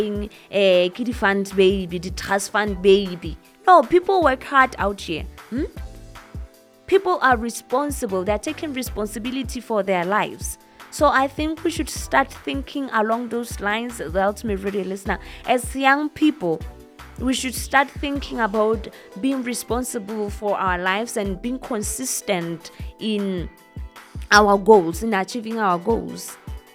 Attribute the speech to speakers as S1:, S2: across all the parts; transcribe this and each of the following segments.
S1: Kitty fund baby, the trust fund baby. No, people work hard out here. People are responsible. They're taking responsibility for their lives. So I think we should start thinking along those lines, the Ultimate Radio listener. As young people, we should start thinking about being responsible for our lives and being consistent in our goals, in achieving our goals.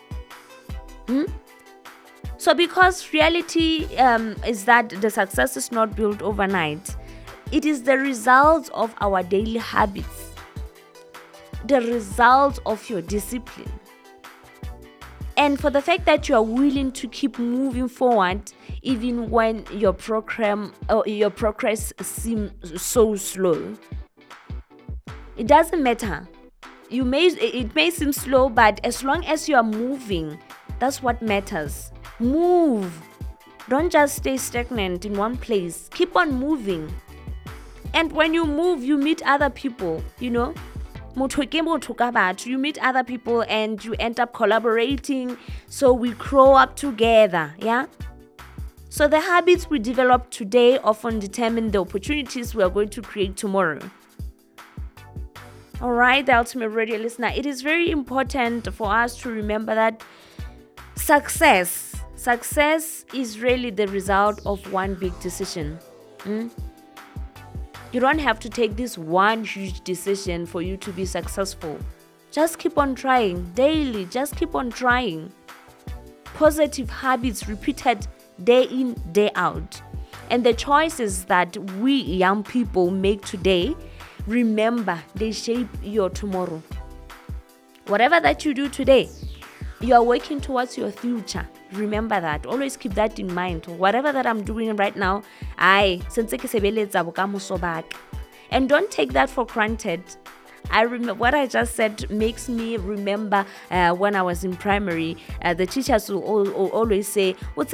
S1: So because reality is that the success is not built overnight, it is the result of our daily habits, the result of your discipline. And for the fact that you are willing to keep moving forward even when your progress seems so slow. It doesn't matter. It may seem slow, but as long as you are moving, that's what matters. Move. Don't just stay stagnant in one place. Keep on moving. And when you move, you meet other people, you meet other people and you end up collaborating. So we grow up together, yeah? So the habits we develop today often determine the opportunities we are going to create tomorrow. All right, the Ultimate Radio listener, it is very important for us to remember that success is really the result of one big decision. You don't have to take this one huge decision for you to be successful. Just keep on trying daily. Just keep on trying. Positive habits repeated day in, day out. And the choices that we young people make today, remember, they shape your tomorrow. Whatever that you do today, you are working towards your future. Remember that. Always keep that in mind. Whatever that I'm doing right now, and don't take that for granted. I remember what I just said makes me remember when I was in primary. The teachers will always say,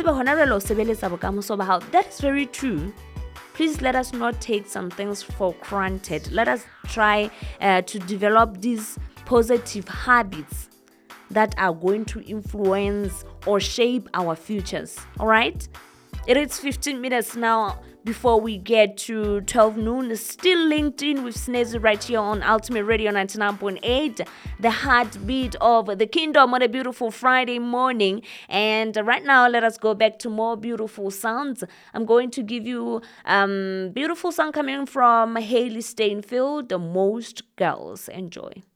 S1: that is very true. Please let us not take some things for granted. Let us try to develop these positive habits that are going to influence or shape our futures. All right? It is 15 minutes now before we get to 12 noon. Still linked in with Snezzy right here on Ultimate Radio 99.8, the heartbeat of the kingdom on a beautiful Friday morning. And right now, let us go back to more beautiful sounds. I'm going to give you beautiful song coming from Haley Steinfeld, The Most Girls. Enjoy.